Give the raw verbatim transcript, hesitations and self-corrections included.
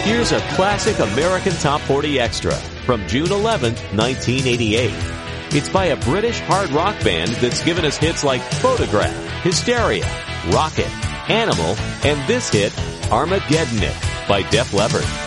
Here's a classic American Top forty extra from June eleventh, nineteen eighty-eight. It's by a British hard rock band that's given us hits like Photograph, Hysteria, Rocket, Animal, and this hit, Armageddonic, by Def Leppard.